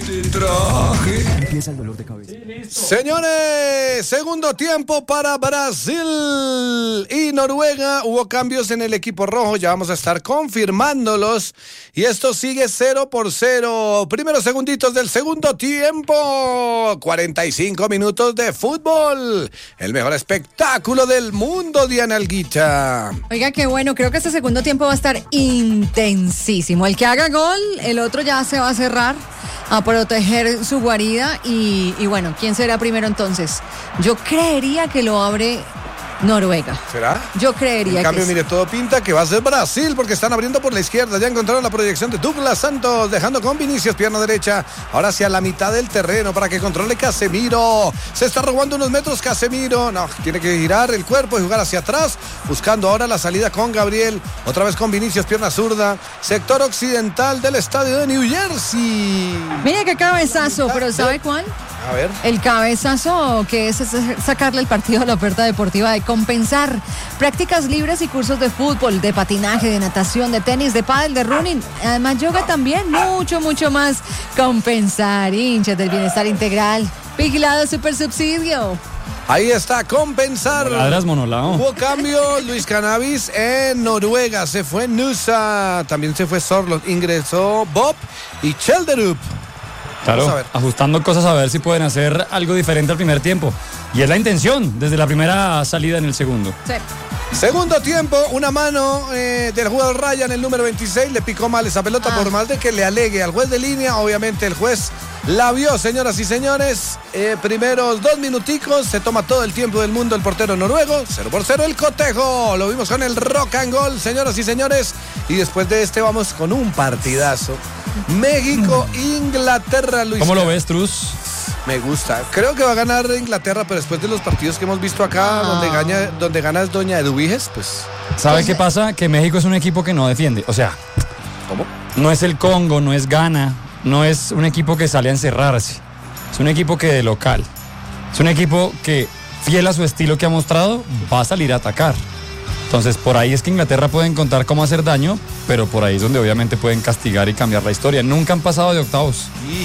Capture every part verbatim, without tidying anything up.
te traje. Empieza el dolor de cabeza. Señores, segundo tiempo para Brasil y Noruega. Hubo cambios en el equipo rojo, ya vamos a estar confirmándolos. Y esto sigue cero por cero. Primeros segunditos del segundo tiempo. cuarenta y cinco minutos de fútbol. El mejor espectáculo del mundo, Diana Alguita. Oiga, qué bueno, creo que este segundo tiempo va a estar intensísimo. El que haga gol, el otro ya se va a cerrar a proteger su guarida y, y bueno, ¿quién será primero entonces? Yo creería que lo abre Noruega. ¿Será? Yo creería En cambio, que sí. mire, todo pinta que va a ser Brasil porque están abriendo por la izquierda. Ya encontraron la proyección de Douglas Santos, dejando con Vinicius, pierna derecha. Ahora hacia la mitad del terreno para que controle Casemiro. Se está robando unos metros Casemiro. No, tiene que girar el cuerpo y jugar hacia atrás. Buscando ahora la salida con Gabriel. Otra vez con Vinicius, pierna zurda. Sector occidental del estadio de New Jersey. Mire qué cabezazo, pero ¿sabe cuál? A ver. El cabezazo que es, es sacarle el partido a la oferta deportiva de compensar prácticas libres y cursos de fútbol, de patinaje, de natación, de tenis, de pádel, de running, además yoga también, mucho, mucho más. Compensar, hinchas del bienestar integral, vigilado super subsidio. Ahí está, compensar. Ladras, monolao. Hubo cambio, Luis Cannabis en Noruega, se fue Nusa, también se fue Sorlot, ingresó Bob y Chelderup. Claro, ajustando cosas a ver si pueden hacer algo diferente al primer tiempo. Y es la intención desde la primera salida en el segundo. Sí. Segundo tiempo, una mano eh, del jugador Ryan, el número veintiséis, le picó mal esa pelota, ah. por más de que le alegue al juez de línea. Obviamente el juez la vio, señoras y señores. Eh, primeros dos minuticos, se toma todo el tiempo del mundo el portero noruego. Cero por cero el cotejo, lo vimos con el rock and roll, señoras y señores. Y después de este vamos con un partidazo. México, Inglaterra, Luis. ¿Cómo lo ves, Truz? Me gusta. Creo que va a ganar Inglaterra, pero después de los partidos que hemos visto acá, ah. donde gana, donde gana es Doña Eduviges, pues. ¿Sabe qué pasa? Que México es un equipo que no defiende. O sea, ¿cómo? No es el Congo, no es Ghana, no es un equipo que sale a encerrarse. Es un equipo que de local. Es un equipo que, fiel a su estilo que ha mostrado, va a salir a atacar. Entonces, por ahí es que Inglaterra puede encontrar cómo hacer daño, pero por ahí es donde obviamente pueden castigar y cambiar la historia. Nunca han pasado de octavos.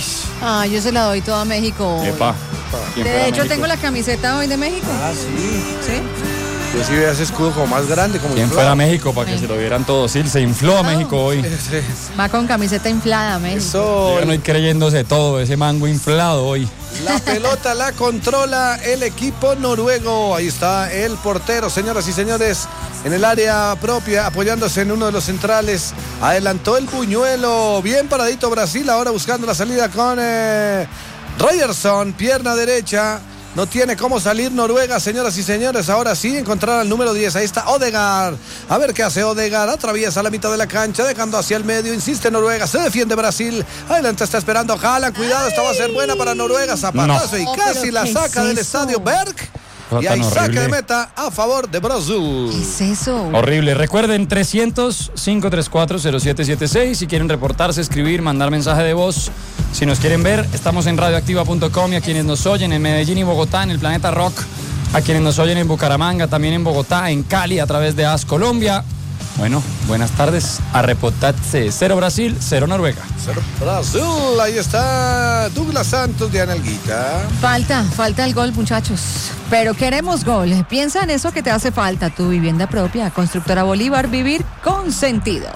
Ah, yo se la doy toda a México. Epa. De hecho, tengo la camiseta hoy de México. Ah, sí. ¿Sí? Yo sí veo ese escudo como más grande. Como ¿Quién fuera a México para que sí. se lo vieran todos? Sí, se infló a México hoy. Va con camiseta inflada, México. Eso. Yo no hay creyéndose todo, ese mango inflado hoy. La pelota la controla el equipo noruego. Ahí está el portero, señoras y señores, en el área propia, apoyándose en uno de los centrales. Adelantó el puñuelo. Bien paradito Brasil, ahora buscando la salida con eh, Ryerson, pierna derecha. No tiene cómo salir Noruega, señoras y señores. Ahora sí, encontrar al número diez. Ahí está Odegaard. A ver qué hace Odegaard. Atraviesa la mitad de la cancha, dejando hacia el medio. Insiste Noruega. Se defiende Brasil. Adelante está esperando Haaland. Cuidado, esta va a ser buena para Noruega. Zapatazo no. y casi oh, la saca del es estadio Berg. Y ahí saque de meta a favor de Brasil. ¿Qué es eso? Horrible. Recuerden, trescientos, cinco tres cuatro, cero siete siete seis. Si quieren reportarse, escribir, mandar mensaje de voz. Si nos quieren ver, estamos en radioactiva punto com y a quienes nos oyen en Medellín y Bogotá, en el Planeta Rock. A quienes nos oyen en Bucaramanga, también en Bogotá, en Cali, a través de A S Colombia. Bueno, buenas tardes. A reportarse. Cero Brasil, cero Noruega. Cero Brasil. Ahí está Douglas Santos de Analguita. Falta, falta el gol, muchachos. Pero queremos gol. Piensa en eso que te hace falta. Tu vivienda propia. Constructora Bolívar. Vivir con sentido.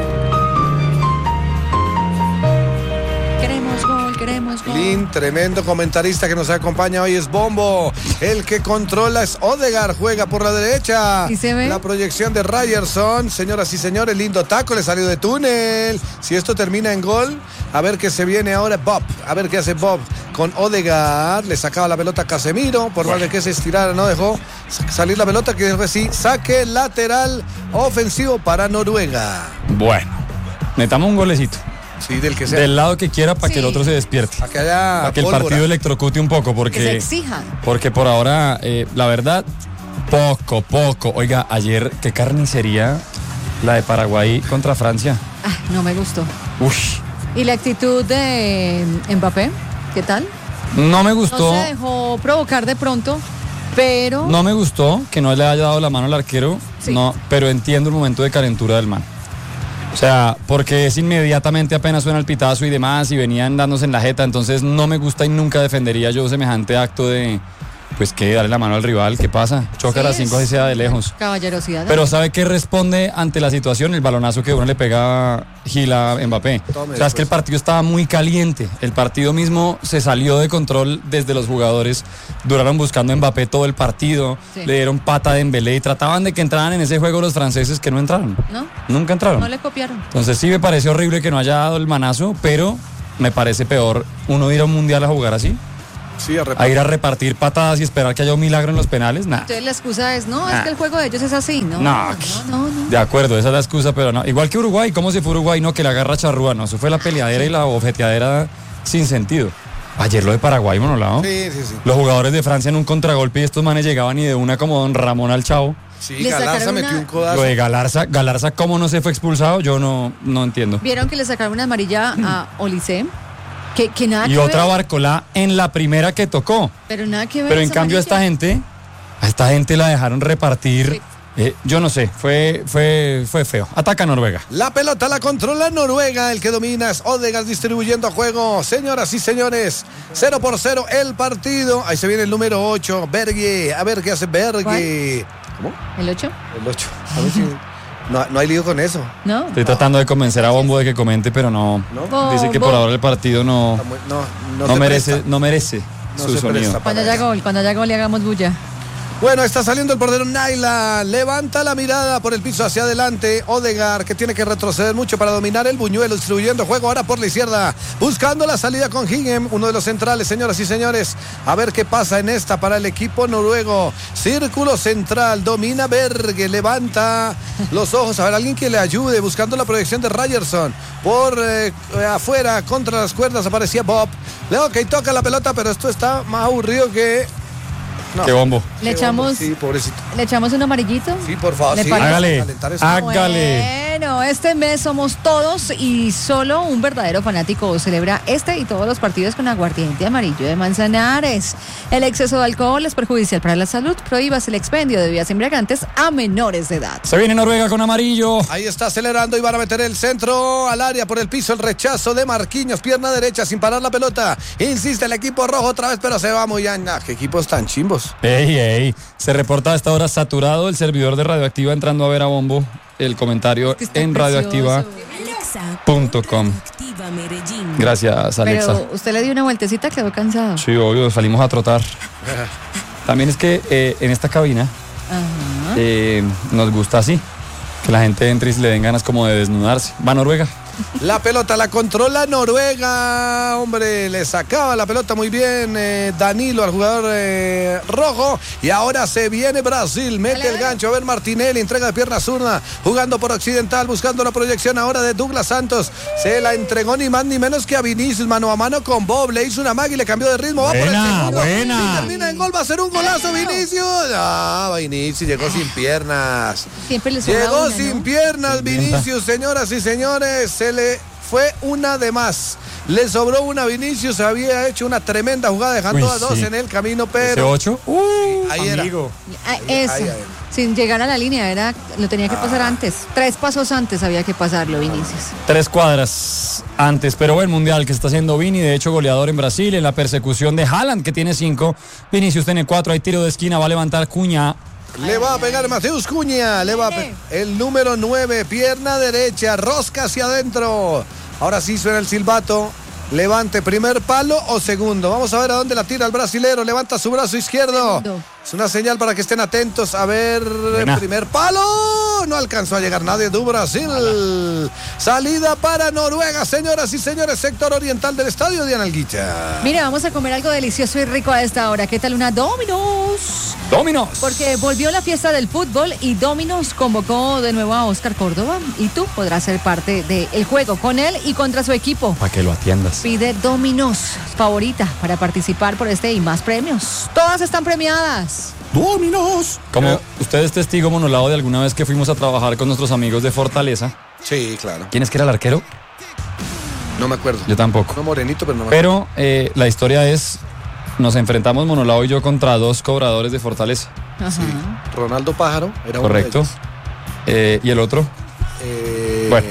Queremos gol, queremos gol. Lin, tremendo comentarista que nos acompaña hoy es Bombo. El que controla es Odegaard, juega por la derecha. ¿Y se ve? La proyección de Ryerson, señoras y señores, lindo taco, le salió de túnel. Si esto termina en gol, a ver qué se viene ahora Bob. A ver qué hace Bob con Odegaard. Le sacaba la pelota a Casemiro, por más de que se estirara, no dejó salir la pelota, que sí, saque lateral ofensivo para Noruega. Bueno, metamos un golecito. Sí, del que sea. Del lado que quiera para sí. que el otro se despierte. Para que haya Para que pólvora. el partido electrocute un poco, porque... Que se exija. Porque por ahora, eh, la verdad, poco, poco. Oiga, ayer, qué carnicería la de Paraguay contra Francia. Ah, no me gustó. Ush. ¿Y la actitud de Mbappé? ¿Qué tal? No me gustó. No se dejó provocar de pronto, pero... No me gustó que no le haya dado la mano al arquero, sí. no, pero entiendo el momento de calentura del man. O sea, porque es inmediatamente apenas suena el pitazo y demás y venían dándose en la jeta, entonces no me gusta y nunca defendería yo semejante acto de, pues que darle la mano al rival, ¿qué pasa? Choca Sí, a las cinco así sea de lejos. Caballerosidad. Pero ¿sabe qué responde ante la situación? El balonazo que uno le pega a Gil a Mbappé. Tome, O sea, es que el partido estaba muy caliente. El partido mismo se salió de control desde los jugadores. Duraron buscando a Mbappé todo el partido. Sí. Le dieron pata a Dembélé y trataban de que entraran en ese juego los franceses que no entraron. ¿No? Nunca entraron. No le copiaron. Entonces sí me parece horrible que no haya dado el manazo, pero me parece peor uno ir a un mundial a jugar así. Sí, a A ir a repartir patadas y esperar que haya un milagro en los penales. Nah. Entonces la excusa es, no, es Ah. que el juego de ellos es así, ¿no? No, no, no. no. De acuerdo, esa es la excusa, pero no. Igual que Uruguay, ¿cómo se fue Uruguay? No, que la agarra charrúa, no. Eso fue la peleadera y la bofeteadera sin sentido. Ayer lo de Paraguay, monolado. Sí, sí, sí. Los jugadores de Francia en un contragolpe y estos manes llegaban y de una como Don Ramón al Chavo. Sí, Le Galarza sacaron metió una- un codazo. Lo de Galarza, Galarza, ¿cómo no se fue expulsado? Yo no, no entiendo. Vieron que le sacaron una amarilla a Olise, que, que nada Y que otra ver, Barcolá en la primera que tocó. pero nada que ver. Pero en esa cambio a amarilla. esta gente, a esta gente la dejaron repartir. Sí. Eh, yo no sé, fue, fue, fue feo. Ataca Noruega. La pelota la controla Noruega, el que domina es Odegaard distribuyendo juego. Señoras y señores, cero por cero el partido. Ahí se viene el número ocho, Berge. A ver qué hace Berge. ¿Cómo? ¿El ocho? El ocho. A ver si... No, no hay lío con eso. ¿No? Estoy tratando de convencer a Bombo de que comente, pero no. ¿No? Dice que por Bombo. ahora el partido no, Está muy- No, no no se merece, presta. no merece No su se sonido. presta. Cuando para haya eso. gol, cuando haya gol le hagamos bulla. Bueno, está saliendo el portero Naila. Levanta la mirada por el piso hacia adelante. Odegaard, que tiene que retroceder mucho para dominar el buñuelo, distribuyendo juego ahora por la izquierda. Buscando la salida con Hingem, uno de los centrales, señoras y señores. A ver qué pasa en esta para el equipo noruego. Círculo central, domina Berge, levanta los ojos. A ver, alguien que le ayude, buscando la proyección de Ryerson. Por eh, afuera, contra las cuerdas, aparecía Bob. Leo que toca la pelota, pero esto está más aburrido que... No. Qué Bombo. Le Qué echamos, hombre, sí, pobrecito. le echamos un amarillito. Sí, por favor. ¿Le Sí, parece? Hágale. calentar eso. Hágale. Bueno, este mes somos todos y solo un verdadero fanático celebra este y todos los partidos con aguardiente amarillo de Manzanares. El exceso de alcohol es perjudicial para la salud. Prohíbase el expendio de bebidas embriagantes a menores de edad. Se viene Noruega con amarillo. Ahí está acelerando y van a meter el centro al área por el piso. El rechazo de Marquinhos, pierna derecha sin parar la pelota. Insiste el equipo rojo otra vez, pero se va muy allá. ¿Qué equipos tan chimbos? Ey, ey. Se reporta a esta hora saturado el servidor de Radioactiva entrando a ver a Bombo. El comentario que está en radioactiva punto com. Gracias, Alexa. Pero usted le dio una vueltecita, quedó cansado. Sí, obvio, salimos a trotar. También es que eh, en esta cabina Ajá. eh, nos gusta así, que la gente entre y le den ganas como de desnudarse. Va Noruega. La pelota la controla Noruega. Hombre, le sacaba la pelota muy bien eh, Danilo al jugador eh, rojo. Y ahora se viene Brasil. Mete Dale, el dale. gancho. A ver, Martinelli entrega de pierna zurda. Jugando por occidental. Buscando la proyección ahora de Douglas Santos. Se la entregó ni más ni menos que a Vinicius. Mano a mano con Bob. Le hizo una magia y le cambió de ritmo. Va por el Buena, segundo. buena. Y termina en gol. Va a ser un golazo, Vinicius. Ah, Vinicius llegó sin piernas. Siempre le sobra Llegó una, sin ¿no? piernas Vinicius, señoras y señores. Se le fue una de más. Le sobró una a Vinicius. Había hecho una tremenda jugada dejando Uy, a dos sí. en el camino, ¿Ese pero ocho? Uh, ahí era. amigo. Ah, eso. Ahí, ahí. Sin llegar a la línea, era, lo tenía que pasar antes. Tres pasos antes había que pasarlo, Vinicius. Tres cuadras antes, pero buen mundial que está haciendo Vini, de hecho goleador en Brasil, en la persecución de Haaland que tiene cinco, Vinicius tiene cuatro, hay tiro de esquina, va a levantar Cuña. Le va a pegar Mateus Cuña. Le va a pe- el número nueve, pierna derecha, rosca hacia adentro. Ahora sí suena el silbato. Levante, primer palo o segundo. Vamos a ver a dónde la tira el brasilero. Levanta su brazo izquierdo. Segundo. Es una señal para que estén atentos. A ver, Buena. primer palo. No alcanzó a llegar nadie de Brasil. Salida para Noruega, señoras y señores. Sector oriental del estadio Diana Alguicha. Mira, vamos a comer algo delicioso y rico a esta hora. ¿Qué tal una Domino's? Dominos. Porque volvió la fiesta del fútbol y Domino's convocó de nuevo a Oscar Córdoba. Y tú podrás ser parte del juego con él y contra su equipo. Para que lo atiendas. Pide Domino's favorita para participar por este y más premios. Todas están premiadas. Dominos. Como usted es testigo monolado de alguna vez que fuimos a trabajar con nuestros amigos de Fortaleza. Sí, claro. ¿Quién es que era el arquero? No me acuerdo. Yo tampoco. No morenito, pero no me acuerdo. Pero eh, la historia es, nos enfrentamos Monolao y yo contra dos cobradores de Fortaleza. Ajá. Ronaldo Pájaro era Correcto. uno de ellos. Eh, y el otro, Eh, Bueno.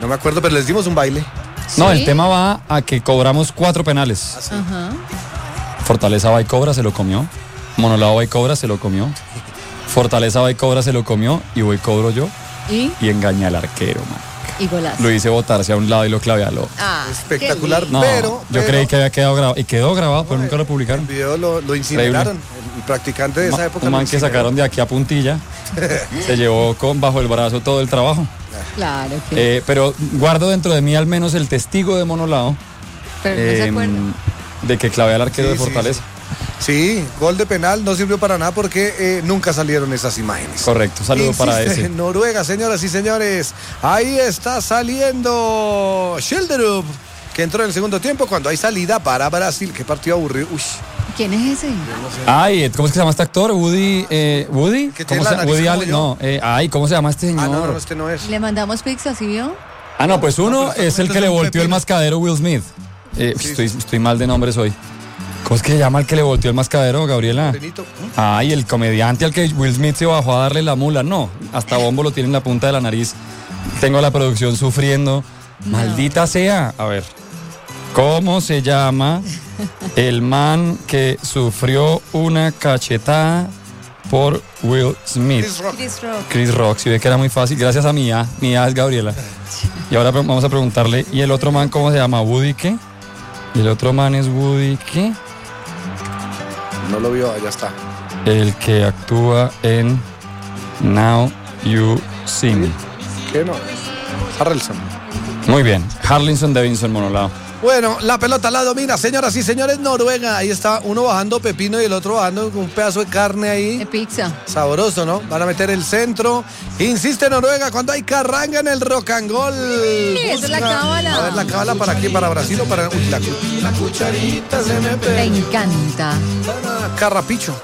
No me acuerdo, pero les dimos un baile. No, ¿Sí? el tema va a que cobramos cuatro penales. Ajá. Fortaleza va y cobra, se lo comió. Monolao va y cobra, se lo comió. Fortaleza va y cobra, se lo comió. Y voy y cobro yo. Y, Y engañé al arquero, man. y golazo. Lo hice botarse a un lado y lo clavé al otro. Ah, Espectacular. qué lindo. No, Pero, yo pero- creí que había quedado grabado. Y quedó grabado, pero nunca lo publicaron. El video lo, lo incineraron. El practicante de esa Ma- época. un lo man que incineró. sacaron de aquí a puntilla. Se llevó con bajo el brazo todo el trabajo. Claro que. Eh, pero guardo dentro de mí al menos el testigo de Monolao. pero no se eh, acuerda. de que clavé al arquero Sí, de sí, Fortaleza. Sí, gol de penal no sirvió para nada porque eh, nunca salieron esas imágenes. Correcto, saludo para Insiste ese. Noruega, señoras y señores. Ahí está saliendo Schilderup, que entró en el segundo tiempo cuando hay salida para Brasil. Qué partido aburrido. Uy, ¿Quién es ese? Ay, ¿cómo es que se llama este actor? Woody. Eh, ¿Woody? Que ¿Cómo tiene la se nariz Woody como Allen. yo. No, eh, ay, ¿cómo se llama este señor? ah, no, no, este no es. Le mandamos pizza, ¿sí vio? Ah, no, pues uno No, pero es el este que es le un volteó el pepino. mascadero Will Smith. Eh, Sí, estoy, sí. estoy mal de nombres hoy. ¿Cómo es que se llama el que le volteó el mascadero, Gabriela? Benito. Ay, el comediante al que Will Smith se bajó a darle la mula. No, hasta Bombo lo tiene en la punta de la nariz. Tengo a la producción sufriendo. Maldita sea. A ver, ¿cómo se llama el man que sufrió una cachetada por Will Smith? Chris Rock. Chris Rock. Chris Rock, si ve que era muy fácil, gracias a Mía. Mía es Gabriela. Y ahora pre- vamos a preguntarle, ¿y el otro man cómo se llama? ¿Woody qué? ¿Y el otro man es Woody qué? No lo vio, allá está. El que actúa en Now You See Me. ¿Qué no? Harrelson. Muy bien, Harlinson Davidson Monolao. Bueno, la pelota la domina, señoras y señores, Noruega. Ahí está uno bajando pepino y el otro bajando con un pedazo de carne De ahí. pizza. Sabroso, ¿no? Van a meter el centro. Insiste Noruega cuando hay carranga en el rock and goal. esa es la cábala. A ver, la cábala para aquí, para Brasil o para. Uy, la, cu- la cucharita se me Me pega. encanta. Carrapicho.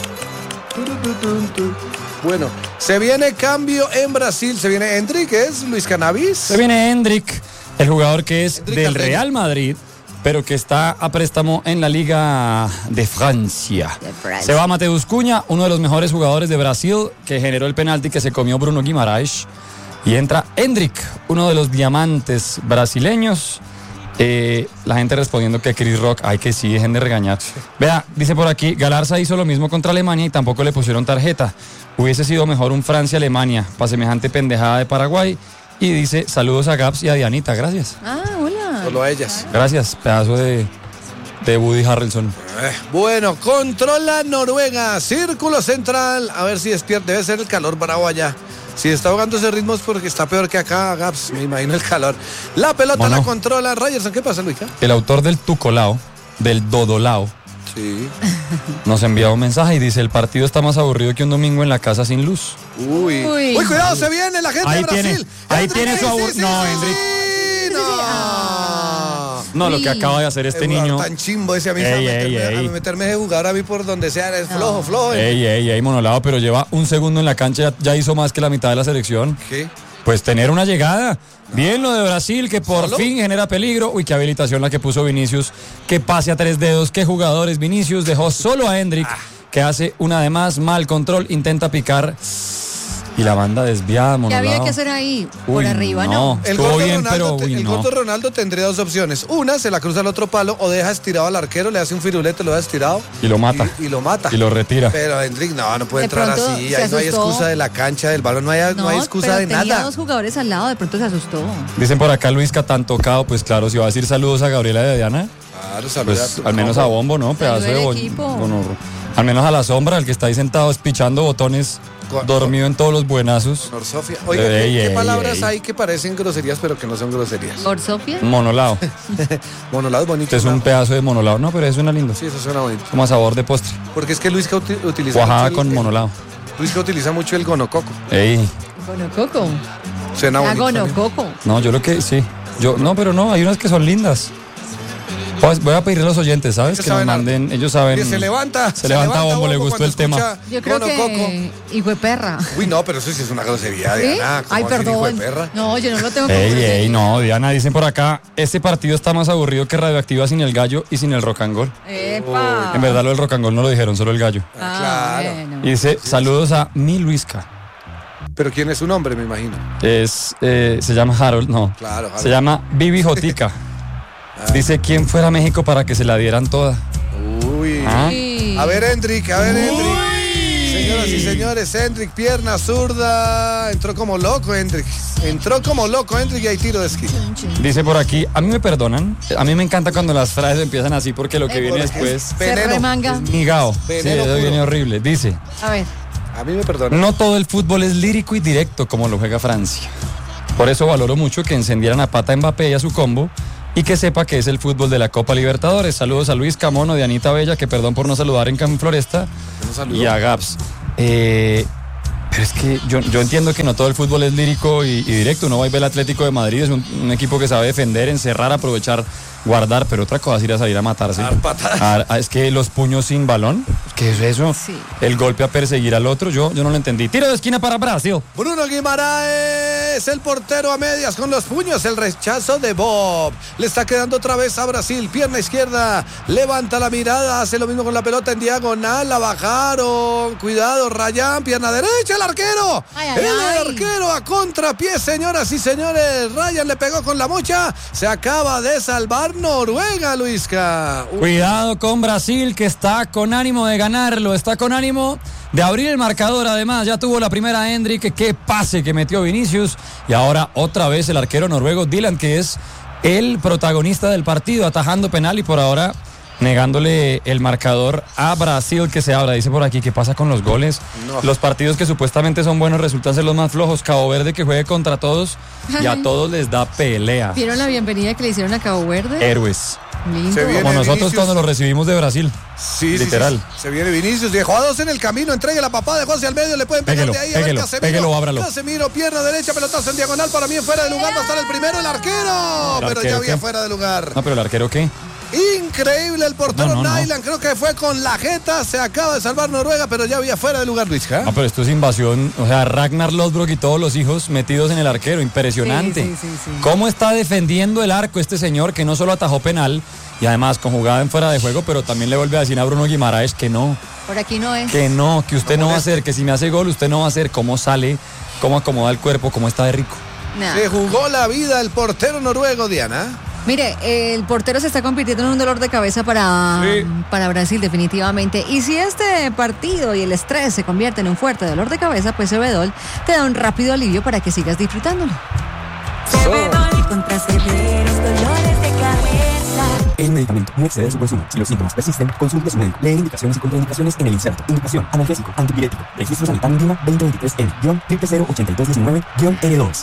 Bueno, se viene cambio en Brasil. Se viene Hendrik, ¿es Luis Cannabis? Se viene Hendrik, el jugador que es Hendrik del Carreño. Real Madrid, pero que está a préstamo en la Liga de Francia. De Francia. Se va Mateus Cunha, uno de los mejores jugadores de Brasil, que generó el penalti que se comió Bruno Guimaraes. Y entra Hendrik, uno de los diamantes brasileños. Eh, la gente respondiendo que Chris Rock, ay que sí, dejen de regañar. Vea, dice por aquí, Galarza hizo lo mismo contra Alemania y tampoco le pusieron tarjeta. Hubiese sido mejor un Francia-Alemania para semejante pendejada de Paraguay. Y dice, saludos a Gaps y a Dianita, gracias. Ah, hola. Solo a ellas. Gracias, pedazo de, de Woody Harrelson. Eh, Bueno, controla Noruega, círculo central. A ver si despierta. Debe ser el calor bravo allá. Si está ahogando ese ritmo es porque está peor que acá, Gaps. Me imagino el calor. La pelota Bueno. la controla Ryerson. ¿Qué pasa, Luica? El autor del Tucolao, del Dodolao, Sí. nos envía un mensaje y dice, el partido está más aburrido que un domingo en la casa sin luz. Uy. Uy. Uy, cuidado, se viene la gente Ahí de Brasil. tiene, ahí Hendrik, tiene su sí, abur- sí, sí, no, sí, Hendrik. sí, no. No, lo que Uy. acaba de hacer este El jugador niño... tan chimbo ese a mí. Ey, a, ey, meterme, a ey. meterme de jugar a mí por donde sea. Es flojo, flojo. Ey, ey, ey, Monolao, pero lleva un segundo en la cancha, ya, ya hizo más que la mitad de la selección. ¿Qué? Pues tener una llegada. Bien lo de Brasil, que por ¿Solo? fin genera peligro. Uy, qué habilitación la que puso Vinicius. Qué pase a tres dedos, qué jugadores. Vinicius dejó solo a Hendrik, que hace una de más, mal control, intenta picar. Y la banda desviada, ¿Qué Monolao. había que hacer ahí? Por Uy, arriba, no. ¿no? El Estuvo gol de bien, Ronaldo, pero, te- uy, el no. gol de Ronaldo tendría dos opciones. Una, se la cruza al otro palo o deja estirado al arquero, le hace un firulete, lo deja estirado. Y lo mata. Y, y lo mata. Y lo retira. Pero Hendrik, no, no puede De entrar pronto así. se Ahí no hay asustó. excusa de la cancha, del balón, no hay, no hay excusa pero de tenía nada. dos jugadores al lado, de pronto se asustó. Dicen por acá Luisca tan tocado, pues claro, si va a decir saludos a Gabriela de Diana, Claro, saluda pues a tu al menos a Bombo, ¿no? Pedazo Saluda de al bo- equipo. bueno, al menos a la sombra, el que está ahí sentado espichando botones, Con- dormido en todos los buenazos. Nor Sofía. Oiga, Ey, ¿qué, qué ey, palabras ey. hay que parecen groserías pero que no son groserías? ¿Por Sofía? Monolao. Monolado es bonito. Este es un ¿no? pedazo de monolao. No, pero eso suena lindo. Sí, eso suena bonito. Como a sabor de postre. Porque es que Luisca uti- utiliza Cuajada mucho el- con el- monolao. Luisca utiliza mucho el gonococo. Ey. Gonococo. Suena Ah, bonito. también. gonococo. No, yo lo que sí. Yo, no, pero no, hay unas que son lindas. Pues voy a pedirle a los oyentes, ¿sabes? ¿Qué Que nos saben? manden, ellos saben. Oye, se levanta. Se levanta Bombo, le gustó cuando el tema. escucha Yo creo gonococo. que hijo de perra. Uy, no, pero eso sí es una grosería, ¿Sí? Diana. ¿Cómo Ay, así, hijo de perdón. perra? No, yo no lo tengo como Ey, grosería. ey, no, Diana, dicen por acá, este partido está más aburrido que Radioactiva sin el gallo y sin el rock and roll. Epa. En verdad lo del rock and roll no lo dijeron, solo el gallo. Ah, Claro. bueno. Y dice, saludos a mi Luisca. Pero ¿quién es su nombre, me imagino? Es, eh, se llama Harold, no. Claro, Harold. Se llama Bibi Jotica. Dice, ¿quién fuera a México para que se la dieran toda? Uy. ¿Ah? A ver, Hendrik, a ver, Hendrik. Señoras y señores, Hendrik, pierna zurda. Entró como loco, Hendrik. Entró como loco, Hendrik, y hay tiro de esquina. Dice por aquí, a mí me perdonan. A mí me encanta cuando las frases empiezan así porque lo que viene después Se Veneno. remanga. es migao. Sí, Veneno eso puro. viene horrible. Dice, A ver. A mí me perdonan. no todo el fútbol es lírico y directo como lo juega Francia. Por eso valoro mucho que encendieran a pata a Mbappé y a su combo y que sepa que es el fútbol de la Copa Libertadores. Saludos a Luis Camono de Anita Bella, que perdón por no saludar en Cam Floresta, No saludó. y a Gaps. Eh, pero es que yo, yo entiendo que no todo el fútbol es lírico y, y directo. Uno va y ve el Atlético de Madrid, es un, un equipo que sabe defender, encerrar, aprovechar, guardar, pero otra cosa es ir a salir a matarse. Dar patadas. Ah, ah, es que los puños sin balón, ¿qué es eso? Sí. El golpe a perseguir al otro, yo, yo no lo entendí. Tiro de esquina para Brasil. Bruno Guimaraes, el portero a medias con los puños, el rechazo de Bob. Le está quedando otra vez a Brasil, pierna izquierda, levanta la mirada, hace lo mismo con la pelota en diagonal, la bajaron, cuidado, Rayán, pierna derecha, el arquero. Ay, ay, el ay. arquero a contrapié, señoras y señores. Ryan le pegó con la mocha, se acaba de salvar Noruega, Luisca. Uh, Cuidado con Brasil, que está con ánimo de ganarlo, está con ánimo de abrir el marcador. Además, ya tuvo la primera Hendrik, qué pase que metió Vinicius. Y ahora otra vez el arquero noruego Dylan, que es el protagonista del partido, atajando penal y por ahora negándole el marcador a Brasil, que se abra. Dice por aquí, ¿qué pasa con los goles? No. Los partidos que supuestamente son buenos resultan ser los más flojos. Cabo Verde, que juegue contra todos y a Ay. todos les da pelea. ¿Vieron la bienvenida que le hicieron a Cabo Verde? Héroes. Lindo. Se viene Como nosotros Vinicius. cuando lo recibimos de Brasil. Sí, sí, Literal. sí, sí. Se viene Vinicius, dejó a dos en el camino, entregue la papada, dejó hacia el medio, le pueden pegar Péguelo, de ahí. A ver, péguelo, Casemiro, péguelo, ábralo. Casemiro, pierna derecha, pelotazo en diagonal, para mí en fuera de lugar, va a estar el primero, el arquero. ¿El pero arquero ya había qué? fuera de lugar. No, pero el arquero, ¿qué? Increíble el portero No, no, no. Nyland, creo que fue con la jeta, se acaba de salvar Noruega, pero ya había fuera de lugar, Luis. ¿eh? No, pero esto es invasión. O sea, Ragnar Lodbrok y todos los hijos metidos en el arquero. Impresionante. Sí, sí, sí, sí. ¿Cómo está defendiendo el arco este señor que no solo atajó penal y además con jugada en fuera de juego, pero también le vuelve a decir a Bruno Guimaraes que no, Por aquí no es. que no, que usted No no va a moleste. hacer, que si me hace gol usted no va a hacer. ¿Cómo sale? ¿Cómo acomoda el cuerpo? ¿Cómo está de rico? Nah. Se jugó la vida el portero noruego, Diana. Mire, el portero se está convirtiendo en un dolor de cabeza para, Sí. para Brasil, definitivamente. Y si este partido y el estrés se convierte en un fuerte dolor de cabeza, pues Cebedol te da un rápido alivio para que sigas disfrutándolo. Cebedol contra severos dolores de cabeza. El medicamento no excede su consumo. Si los síntomas persisten, consulte a su médico. Lee indicaciones y contraindicaciones en el inserto. Indicación: analgésico, antipirético. Registro sanitario Lima veinte veintitrés N cero cero ocho dos uno nueve N dos.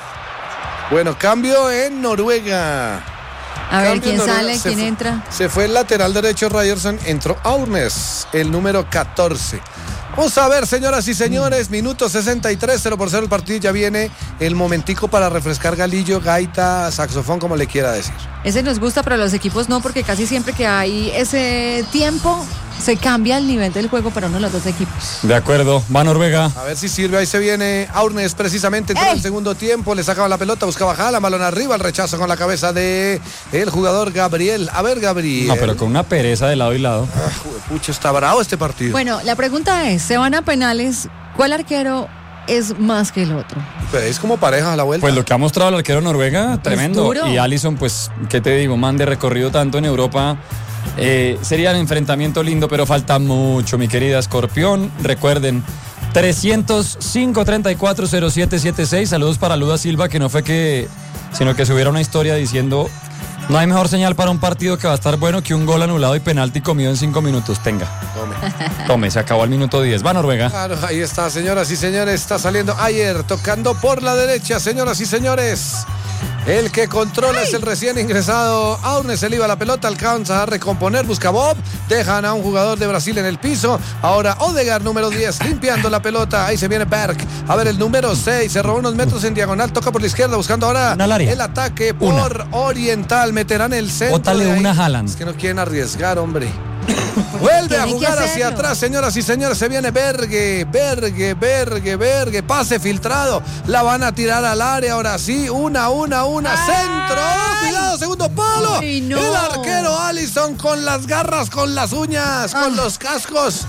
Bueno, cambio en Noruega. A ver, Cambio ¿quién en Noruega. sale? Se ¿Quién fue- entra? Se fue el lateral derecho Ryerson, entró Aurnes, el número catorce. Vamos a ver, señoras y señores, minuto sesenta y tres, cero por cero el partido. Ya viene el momentico para refrescar galillo, gaita, saxofón, como le quiera decir. Ese nos gusta, pero a los equipos no, porque casi siempre que hay ese tiempo se cambia el nivel del juego para uno de los dos equipos. De acuerdo, va Noruega. A ver si sirve, ahí se viene Aurnes precisamente, entró ¡Ey! en el segundo tiempo, le sacaba la pelota, buscaba Jala, balón arriba, el rechazo con la cabeza de el jugador Gabriel. A ver, Gabriel. No, pero con una pereza de lado y lado. Ah, juepucha, está bravo este partido. Bueno, la pregunta es, se van a penales, ¿cuál arquero es más que el otro? Pues es como pareja a la vuelta. Pues lo que ha mostrado el arquero Noruega, tremendo. duro. Y Alisson, pues, ¿qué te digo? Man de recorrido tanto en Europa. Eh, sería el enfrentamiento lindo, pero falta mucho, mi querida Escorpión. Recuerden, trescientos cinco, treinta y cuatro, cero siete siete seis. Saludos para Luda Silva, que no fue que, sino que subiera una historia diciendo: no hay mejor señal para un partido que va a estar bueno que un gol anulado y penalti comido en cinco minutos. Tenga. Tome. Tome, se acabó el minuto diez. Va Noruega. Claro, ahí está, señoras y señores, está saliendo Ayer, tocando por la derecha, señoras y señores. El que controla es el recién ingresado Aurnes, se le iba la pelota, alcanza a recomponer, busca Bob, dejan a un jugador de Brasil en el piso, ahora Odegaard número diez, limpiando la pelota, ahí se viene Berg, a ver el número seis, se robó unos metros en diagonal, toca por la izquierda, buscando ahora Una al área. el ataque por Oriental, meterán el centro. Bótale de ahí. una Haaland. Es que no quieren arriesgar, hombre. Vuelve a Tienen que jugar hacia hacerlo. atrás, señoras y señores. Se viene Berge, Berge, Berge, Berge. Pase filtrado. La van a tirar al área. Ahora sí. Una, una, una. Centro. Cuidado, segundo palo. Ay, no. El arquero Alisson con las garras, con las uñas, con Ah. los cascos.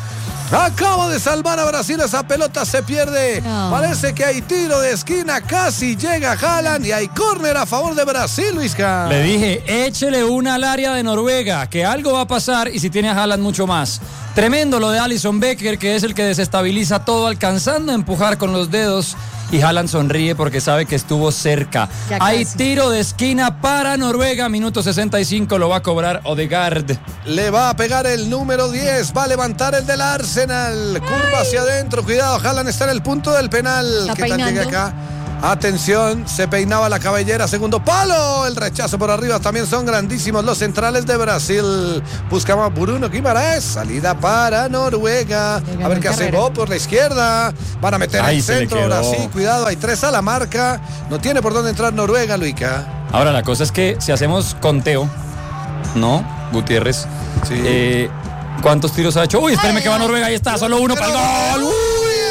Acaba de salvar a Brasil, esa pelota se pierde. No. Parece que hay tiro de esquina, casi llega Haaland y hay córner a favor de Brasil, Luisca. Le dije, échele una al área de Noruega, que algo va a pasar y si tiene a Haaland mucho más. Tremendo lo de Alisson Becker, que es el que desestabiliza todo, alcanzando a empujar con los dedos. Y Haaland sonríe porque sabe que estuvo cerca. Ya Hay casi. tiro de esquina para Noruega, minuto sesenta y cinco, lo va a cobrar Odegaard. Le va a pegar el número diez, va a levantar el del Arsenal. Curva hacia adentro, cuidado, Haaland está en el punto del penal. Está ¿Qué tal llegue peinando. acá? Atención, se peinaba la cabellera, segundo palo, el rechazo por arriba, también son grandísimos los centrales de Brasil. Buscamos a Bruno Guimaraes, salida para Noruega. A ver qué hace Bo por la izquierda, van a meter Ay, el se le centro, quedó. ahora sí, cuidado, hay tres a la marca, no tiene por dónde entrar Noruega, Luica. Ahora, la cosa es que si hacemos conteo, ¿no? Gutiérrez. Sí. eh, ¿Cuántos tiros ha hecho? Uy, espérame que va Noruega, ahí está, solo uno para el gol. ¡Uy!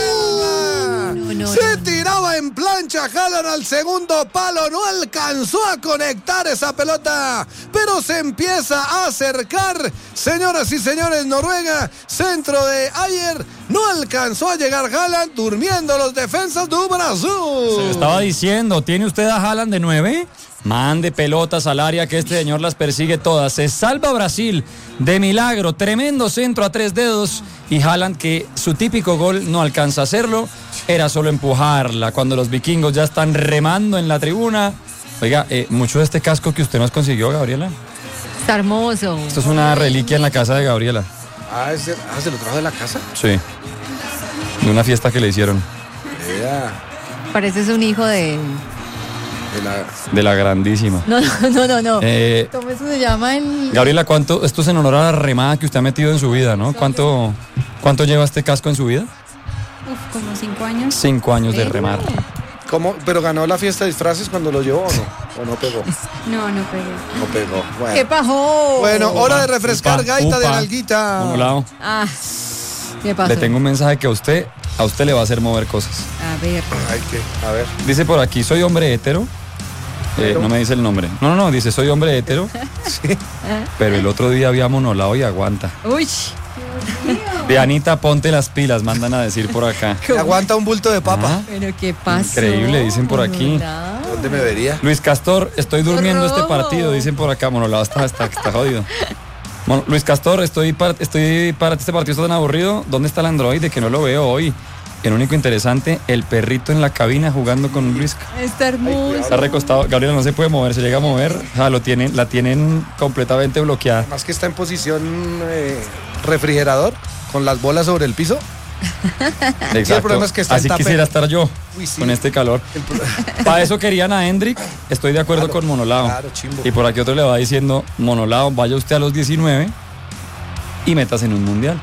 Uy, No, no, se no. tiraba en plancha Haaland al segundo palo, no alcanzó a conectar esa pelota, pero se empieza a acercar. Señoras y señores, Noruega, centro de Ayer, no alcanzó a llegar Haaland, durmiendo los defensas de Brasil. Se lo estaba diciendo, ¿tiene usted a Haaland de nueve? Mande pelotas al área que este señor las persigue todas. Se salva Brasil de milagro, tremendo centro a tres dedos y Haaland, que su típico gol no alcanza a hacerlo, era solo empujarla cuando los vikingos ya están remando en la tribuna. Oiga, eh, mucho de este casco que usted nos consiguió, Gabriela. Está hermoso. Esto es una reliquia en la casa de Gabriela. Ah, ¿ese- ah, ¿se lo trajo de la casa? Sí. De una fiesta que le hicieron. Vea, Pareces un hijo de... de la... De la grandísima. No, no, no, no. no. Eh, ¿Cómo eso se llama el...? Gabriela, ¿cuánto? Esto es en honor a la remada que usted ha metido en su vida, ¿no? ¿Cuánto, cuánto lleva este casco en su vida? Uf, como cinco años. Cinco años de remar. ¿Cómo? ¿Pero ganó la fiesta de disfraces cuando lo llevó o no? ¿O no pegó? No, no pegué. No pegó. Bueno. ¿Qué pasó? Bueno, hora de refrescar Upa, gaita de upa. nalguita. Monolao, Ah, ¿qué pasó? le tengo un mensaje que a usted, a usted le va a hacer mover cosas. A ver. Ay, ¿qué? A ver. Dice por aquí, soy hombre hétero. Eh, no me dice el nombre. No, no, no, dice soy hombre hétero. Pero el otro día había monolao y aguanta. Uy. Dianita, ponte las pilas, mandan a decir por acá. Aguanta un bulto de papa. Ah, Pero ¿qué pasó? Increíble, dicen por aquí. Hola. ¿Dónde me vería? Luis Castor, estoy durmiendo este robo! partido, dicen por acá. Monolao está, está, está jodido. Mon- Luis Castor, estoy para, estoy para este partido está tan aburrido. ¿Dónde está el androide? Que no lo veo hoy. El único interesante, el perrito en la cabina jugando con Luis. Está hermoso. Está recostado. Gabriela no se puede mover, se llega a mover. O sea, lo tienen, la tienen completamente bloqueada. Más que está en posición eh, refrigerador, con las bolas sobre el piso. Exacto. problema es que está en Así tupper. quisiera estar yo Uy, sí. con este calor. El pro- Para eso querían a Hendrik. Estoy de acuerdo Claro, con Monolao. claro, chimbo. Y por aquí otro le va diciendo, Monolao, vaya usted a los diecinueve y metas en un mundial.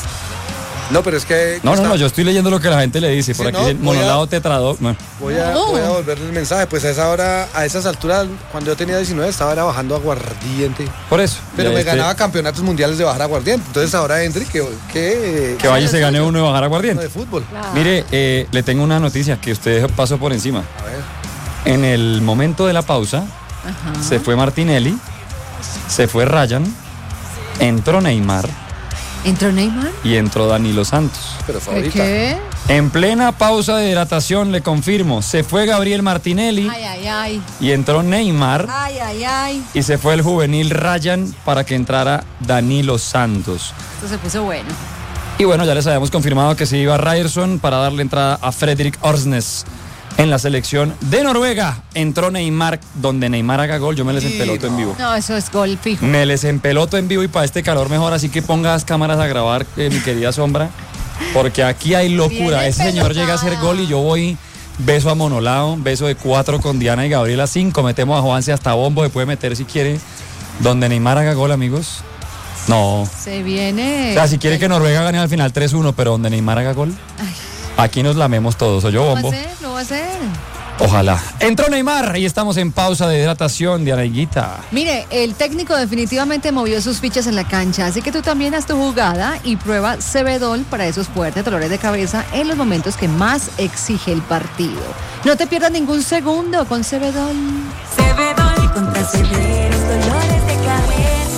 No, pero es que... No, no, está- no, yo estoy leyendo lo que la gente le dice. Por Sí, aquí no, dice, voy a- Monolao tetrado. Bueno, Voy a, No. voy a volverle el mensaje. Pues a esa hora, a esas alturas, cuando yo tenía diecinueve, estaba era bajando aguardiente. por eso. Pero Ya me este- ganaba campeonetos mundiales de bajar aguardiente. Entonces ahora Henry, que, que, Que vaya y se gane uno de bajar uno aguardiente. de fútbol. Mire, eh, le tengo una noticia que usted pasó por encima. A ver. En el momento de la pausa, Ajá. se fue Martinelli, se fue Ryan, entró Neymar ¿Entró Neymar? y entró Danilo Santos. Pero ¿Qué? favorita. ¿Qué? En plena pausa de hidratación, le confirmo, se fue Gabriel Martinelli Ay, ay, ay. y entró Neymar Ay, ay, ay. y se fue el juvenil Ryan para que entrara Danilo Santos. Esto se puso bueno. Y bueno, ya les habíamos confirmado que se iba Ryerson para darle entrada a Fredrik Orsnes en la selección de Noruega. Entró Neymar, donde Neymar haga gol, yo me les Sí, empeloto en no. vivo. No, eso es gol fijo. Me les empeloto en vivo y para este calor mejor, así que ponga las cámaras a grabar, eh, mi querida Sombra, porque aquí hay locura. Viene Ese señor llega a hacer pelotada. gol y yo voy, beso a Monolao, beso de cuatro con Diana y Gabriela, cinco, metemos a Juanse hasta bombo, se puede meter si quiere. Donde Neymar haga gol, amigos. No. Se viene. O sea, si quiere que Noruega gane al final tres uno, pero donde Neymar haga gol, aquí nos lamemos todos. ¿O yo, Lo va a bombo? hacer, lo va a hacer. Ojalá. Entró Neymar y estamos en pausa de hidratación de Araiguita. Mire, el técnico definitivamente movió sus fichas en la cancha, así que tú también haz tu jugada y prueba Cebedol para esos fuertes dolores de cabeza en los momentos que más exige el partido. No te pierdas ningún segundo con Cebedol. Cebedol contra severos dolores de cabeza.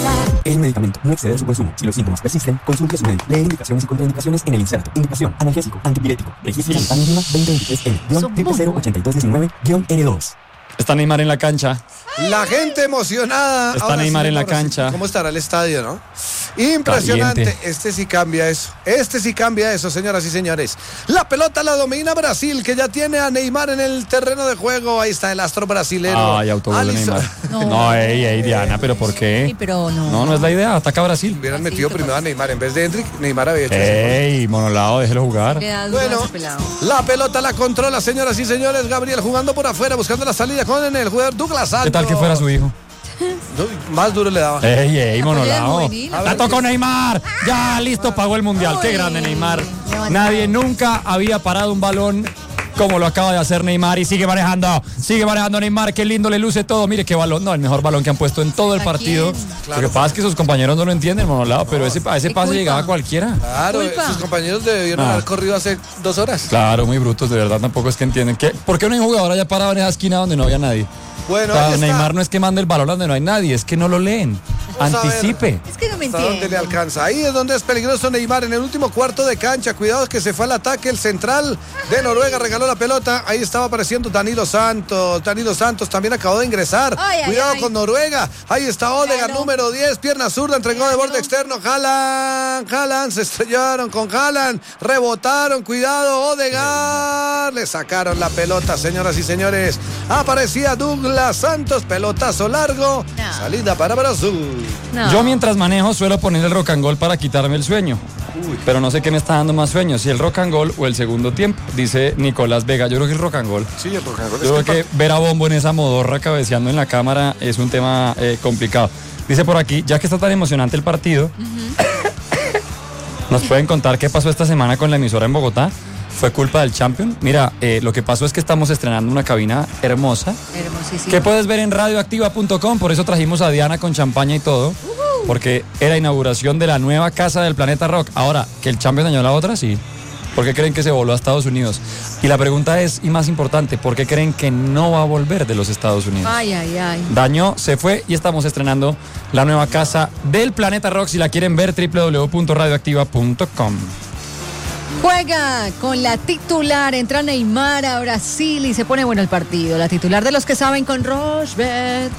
Es un medicamento. No exceder su consumo. Si los síntomas persisten, consulte a su médico. Lee indicaciones y contraindicaciones en el inserto. Indicación: analgésico, antipirético. Registro sanitario INVIMA veinte veintitrés L cero cero ocho dos uno nueve N dos. Está Neymar en la cancha. La gente emocionada. Está Ahora Neymar sí, en la ahora sí. cancha. ¿Cómo estará el estadio, no? Impresionante. Caliente. Este sí cambia eso. Este sí cambia eso, señoras y señores. La pelota la domina Brasil, que ya tiene a Neymar en el terreno de juego. Ahí está el astro brasilero. Ay, autogol de Alisson. Neymar. No. No, ey, ey, Diana, ¿pero por Sí, qué? pero no. No, no es la idea. Ataca a Brasil. Hubieran Así, metido ¿qué primero a pasa? Neymar en vez de Hendrik. Neymar había hecho eso. Ey, monolado, déjelo jugar. Le da duro a Bueno, ese pelado. la pelota la controla, señoras y señores. Gabriel jugando por afuera, buscando la salida con el jugador Douglas Santos. ¿Qué tal que fuera su hijo? No, más duro le daba. Ey, ey, monolado. juvenil. A ver, La tocó ¿qué? Neymar. Ya listo, pagó el mundial. Qué Uy, grande Neymar. levantado. Nadie nunca había parado un balón como lo acaba de hacer Neymar y sigue manejando. Sigue manejando Neymar. Qué lindo le luce todo. Mire qué balón. No, el mejor balón que han puesto en todo el ¿A partido. quién? Lo que pasa es que sus compañeros no lo entienden, monolado. Pero ese, a ese ¿Qué pase culpa? llegaba cualquiera. Claro, Culpa. sus compañeros debieron Ah. haber corrido hace dos horas. Claro, muy brutos, de verdad. Tampoco es que entienden. ¿Qué? ¿Por qué no hay un jugador allá parado en esa esquina donde no había nadie? Bueno, O sea, ahí está. Neymar no es que mande el balón donde no hay nadie, es que no lo leen. Vamos a ver. Anticipe. Es que no me ¿Hasta dónde entiendo. le alcanza? Ahí es donde es peligroso Neymar en el último cuarto de cancha. Cuidado que se fue al ataque el central de Noruega, regaló la pelota. Ahí estaba apareciendo Danilo Santos. Danilo Santos también acabó de ingresar. Ay, ay, Cuidado ay. con Noruega. Ahí está Odegaard, Claro. número diez, pierna zurda, entregó de borde externo. Haaland, Haaland, se estrellaron con Haaland, rebotaron. Cuidado, Odegaard. Le sacaron la pelota, señoras y señores. Aparecía Douglas Santos, pelotazo largo. No. Salida para Brasil. No. Yo mientras manejo suelo poner el rock and roll para quitarme el sueño. Pero no sé qué me está dando más sueño, si el rock and roll o el segundo tiempo, dice Nicolás Vega. Yo creo que el rock and roll. Sí, el rock and roll. Yo Es creo que ver a Bombo en esa modorra cabeceando en la cámara es un tema eh, complicado. Dice por aquí, ya que está tan emocionante el partido, ¿nos pueden contar qué pasó esta semana con la emisora en Bogotá? ¿Fue culpa del Champion? Mira, eh, lo que pasó es que estamos estrenando una cabina hermosa Hermosísimo. que puedes ver en radioactiva punto com, por eso trajimos a Diana con champaña y todo, porque era inauguración de la nueva casa del Planeta Rock. Ahora, ¿que el Champion dañó la otra? Sí. ¿Por qué creen que se voló a Estados Unidos? Y la pregunta es, y más importante, ¿por qué creen que no va a volver de los Estados Unidos? Ay, ay, ay. Dañó, se fue y estamos estrenando la nueva casa del Planeta Rock. Si la quieren ver, doble u doble u doble u punto radioactiva punto com. Juega con la titular, entra Neymar a Brasil y se pone bueno el partido. La titular de los que saben con Rochbet.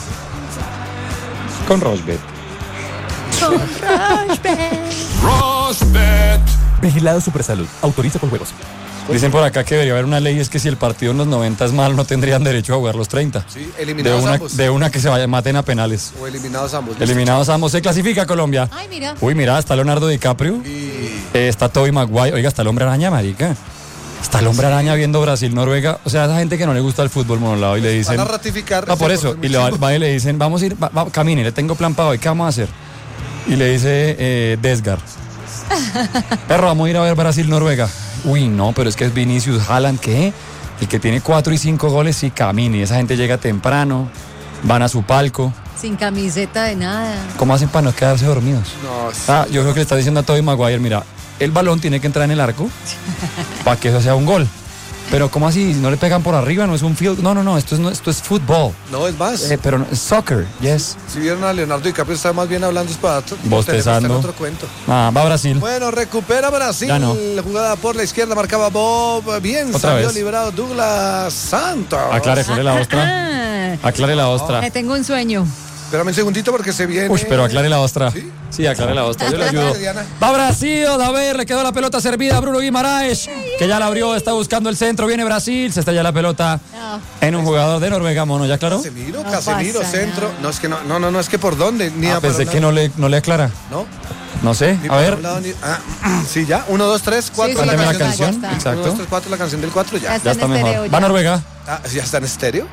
Con Rosbet. Con Rochbet. Vigilado Supersalud. Autoriza con juegos. Dicen por acá que debería haber una ley, es que si el partido en los noventa es malo, no tendrían derecho a jugar los treinta. Sí, De eliminados una, ambos. de una que se vaya, maten a penales. O eliminados ambos. Eliminados ambos. Se clasifica Colombia. Ay, mira. Uy, mira, está Leonardo DiCaprio. Eh, está Tobey Maguire. Oiga, está el hombre araña, marica. Está el hombre araña viendo Brasil, Noruega. O sea, esa gente que no le gusta el fútbol, monolado, y le dicen. Van a ratificar. No, por ese eso. fútbol Y le, muy va, chimbo. va y le dicen, vamos a ir, va- va- camine, le tengo plan para hoy, ¿qué vamos a hacer? Y le dice eh, Desgar. Perro, vamos a ir a ver Brasil-Noruega. Uy, no, pero es que es Vinicius Haaland, ¿qué? El que tiene cuatro y cinco goles y camine. Esa gente llega temprano, van a su palco. Sin camiseta de nada. ¿Cómo hacen para no quedarse dormidos? No, sí. Ah, yo creo que le está diciendo a Tobey Maguire, mira, el balón tiene que entrar en el arco para que eso sea un gol. Pero ¿cómo así? ¿No le pegan por arriba? ¿No es un field? No, no, no, esto es, no, esto es fútbol. No, es más. Eh, pero no, es soccer, yes. Si vieron a Leonardo DiCaprio, está más bien hablando es para Bostezando. tenemos otro cuento. Ah, va a Brasil. Bueno, recupera Brasil. Ya no. Jugada por la izquierda, marcaba Bob. Bien, Otra salió vez. liberado Douglas Santos. Aclare, ¿cuál es la ostra? Ah, Aclare la ostra. me tengo un sueño. Espérame un segundito porque se viene. Uy, pero aclare la ostra. ¿Sí? Sí, aclare la ostra, yo le ayudo. Diana. Va Brasil, a ver, le quedó la pelota servida a Bruno Guimaraes, que ya la abrió, está buscando el centro, viene Brasil, se estalla la pelota No. en un jugador de Noruega, mono, ¿ya aclaró? Casemiro, No Casemiro, pasa centro. nada. No, es que no, no, no, no, es que por dónde. Ni Ah, a pensé por que no le, no le aclara. No, No sé, ni a por ver, un lado, ni- ah, sí, ya. Uno, dos, tres, cuatro. Sí, sí, cánteme la ya canción, está. Uno, dos, exacto. tres, cuatro, la canción del cuatro, ya. Ya Ya está en estéreo, mejor. ya. Va Noruega. Ah, ¿ya está en estéreo?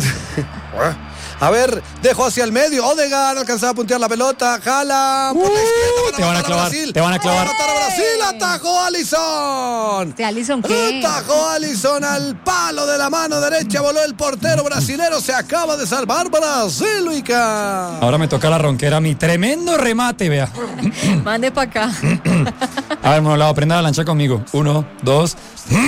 A ver, dejó hacia el medio. Odegaard alcanzaba a puntear la pelota. Jala por la izquierda. te van a matar clavar, Brasil. te van a clavar. Van matar a Brasil. Atajó a Alisson. ¿De Alisson qué? Atajó a Alisson al palo de la mano derecha. Voló el portero brasilero. Se acaba de salvar Brasil, Luica. Ahora me toca la ronquera, mi tremendo remate, vea. Mande para acá. A ver, monolado, prenda la lancha conmigo. Uno, dos.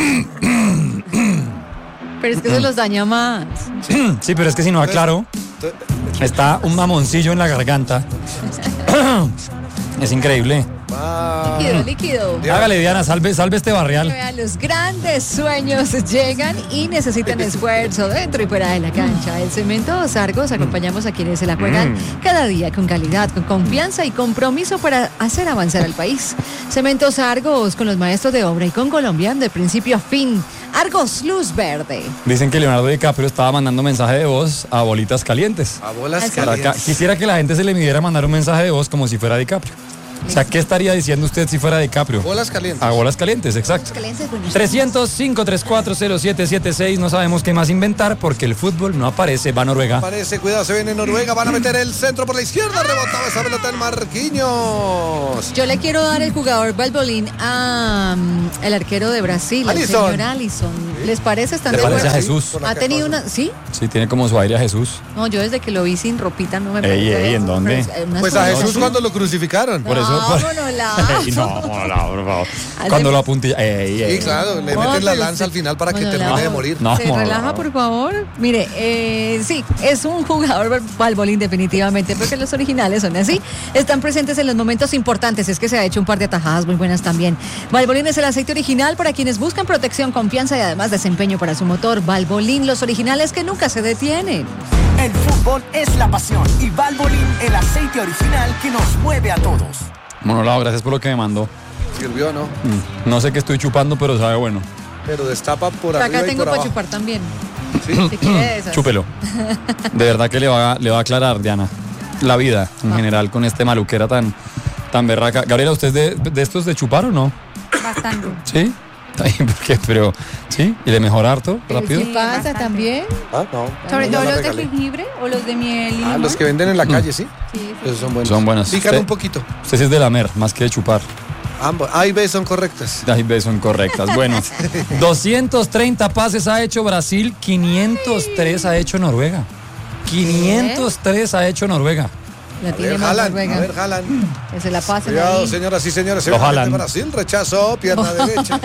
Pero es que se los daña más. Sí, pero es que si no aclaro, está un mamoncillo en la garganta. Es increíble. Ah, Líquido, líquido. Ya. Hágale, Diana, salve, salve este barrial. Vean, los grandes sueños llegan y necesitan esfuerzo dentro y fuera de la cancha. El Cemento Sargos acompañamos a quienes se la juegan cada día con calidad, con confianza y compromiso para hacer avanzar al país. Cemento Sargos con los maestros de obra y con Colombia de principio a fin. Argos Luz Verde. Dicen que Leonardo DiCaprio estaba mandando mensaje de voz a bolitas calientes. A bolas Así. Para acá, calientes. quisiera que la gente se le midiera mandar un mensaje de voz como si fuera DiCaprio. O sea, ¿qué estaría diciendo usted si fuera DiCaprio? Bolas calientes. A bolas calientes, exacto. trescientos, cinco tres cuatro, cero siete siete seis. No sabemos qué más inventar porque el fútbol no aparece. Va Noruega. Parece, cuidado, se viene Noruega. Van a meter el centro por la izquierda. Rebotaba esa pelota en Marquinhos. Yo le quiero dar el jugador Valbolín a um, el arquero de Brasil, Alisson. el señor Allison. ¿Les parece? ¿Están ¿Le de parece a acuerdo? Jesús? Por la ¿Ha tenido cosa. una? ¿Sí? Sí, tiene como su aire a Jesús. No, yo desde que lo vi sin ropita no me Ey, parece. ey, ¿en dónde? Unas Pues a cosas- Jesús cuando lo crucificaron. Por eso. No, por- Monola. Ey, no, Monola, por favor. Hace- Cuando lo apuntilla. Ey, ey. Sí, claro, le No, meten la pero lanza usted- al final para que Bueno, termine la- de morir. No, Se Monola. relaja, por favor. Mire, eh, sí, es un jugador Valbolín definitivamente, porque los originales son así. Están presentes en los momentos importantes. Es que se ha hecho un par de atajadas muy buenas también. Valbolín es el aceite original para quienes buscan protección, confianza y además desempeño para su motor. Valbolín, los originales que nunca se detienen. El fútbol es la pasión y Valvoline, el aceite original que nos mueve a todos. Monola, gracias por lo que me mandó. Sirvió, ¿no? Mm, No sé qué estoy chupando, pero sabe bueno. Pero destapa por Acá arriba y tengo por para abajo. chupar también. Si quiere de esas. Chúpelo. De verdad que le va, le va a aclarar, Diana, la vida en general con este maluquera tan, tan berraca. Gabriela, ¿usted de, de estos de chupar o no? Bastante. ¿Sí? Ay, ¿por qué? Pero, ¿sí? ¿Y de mejor harto? ¿Pero ¿Rápido? qué pasa Bastante. también? Ah, no. Sobre No todo la los de regalé. jengibre o los de miel y Ah, limón. los que venden en la calle, ¿sí? Sí, sí. Esos son buenos. Son buenos. Pican Usted- un poquito. Usted sí es de lamer, más que de chupar. Ambos. A y B son correctas. Ay, ve, son correctas. Bueno, doscientos treinta pases ha hecho Brasil, quinientos tres ha hecho Noruega. quinientos tres ha hecho Noruega. La A tiene ver, más jalan, a Noruega. ver, jalan. Que se la pasen Cuidado, ahí. señoras y señores. Se Lo viene jalan. de Brasil, rechazo, pierna derecha.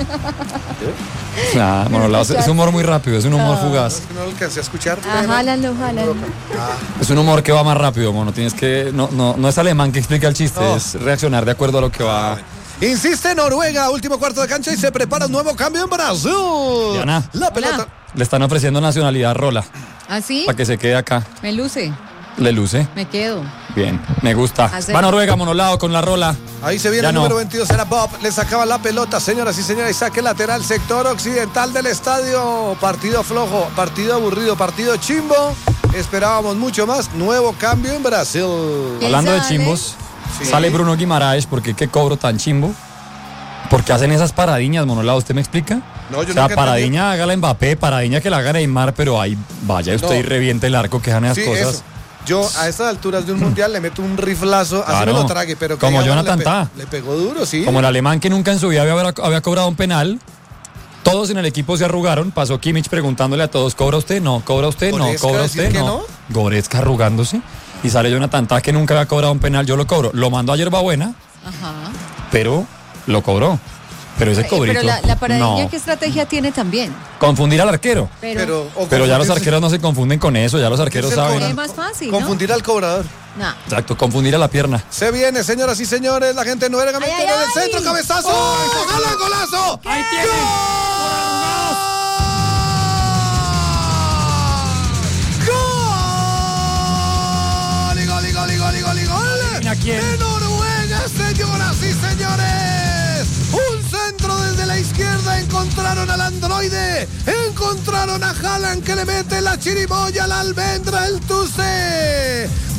Nah, Monola, es un humor muy rápido, es un humor fugaz. Es que no lo alcancé a escuchar. Ah, pero- jálalo, jálalo. Es un humor que va más rápido, mono. Tienes que. No, no, no es alemán que explica el chiste, No. es reaccionar de acuerdo a lo que va. Insiste Noruega, último cuarto de cancha y se prepara un nuevo cambio en Brasil. Diana. La pelota. Hola. Le están ofreciendo nacionalidad a Rola ¿Ah, sí? para que se quede acá. Me luce. Le luce. Me quedo. Bien, me gusta. Hacer- Va Noruega, Monolao con la Rola. Ahí se viene Ya el no. número veintidós, era Bob. Le sacaba la pelota, señoras y señores. Y saque lateral, sector occidental del estadio. Partido flojo, partido aburrido, partido chimbo. Esperábamos mucho más. Nuevo cambio en Brasil. ¿Quién Hablando de sale? chimbos, Sí. sale Bruno Guimaraes porque qué cobro tan chimbo. ¿Por qué hacen esas paradiñas, Monolao? ¿Usted me explica? No, yo o sea, nunca paradiña haga la Mbappé, paradiña que la haga Neymar, pero ahí vaya usted No. y reviente el arco que dejan esas Sí, cosas. eso. Yo a estas alturas de un mundial le meto un riflazo, así Claro. me lo trague, pero que Como digamos, Jonathan le, pe- Tah. le pegó duro, sí. Como el alemán que nunca en su vida había, había cobrado un penal. Todos en el equipo se arrugaron. Pasó Kimmich preguntándole a todos, ¿cobra usted? No. ¿Cobra usted? No. Goretzka ¿Cobra decir usted? que No. no. Goretzka arrugándose. Y sale Jonathan Tah que nunca había cobrado un penal. Yo lo cobro. Lo mandó a Yerbabuena, Ajá. pero lo cobró. Pero ese Eh, cobrito. Pero la, la paradilla, no. ¿qué estrategia tiene también? Confundir al arquero. Pero, Pero, o Pero ya los confundirse- arqueros no se confunden con eso. Ya los arqueros Es el saben. es más fácil, ¿no? Confundir al cobrador. No. Exacto, confundir a la pierna. Se viene, señoras y señores, la gente nueva Ay, mete ay, en el ay. centro, cabezazo. ¡Ojalá, golazo! Ahí tienen. ¡Gol! ¡Y gol, y gol, y gol, y gol, y gol! ¿A quién? ¡De Noruega, señoras y señores! Un centro desde la izquierda, encontraron al androide, encontraron a Haaland que le mete la chirimoya, la almendra, el tuce.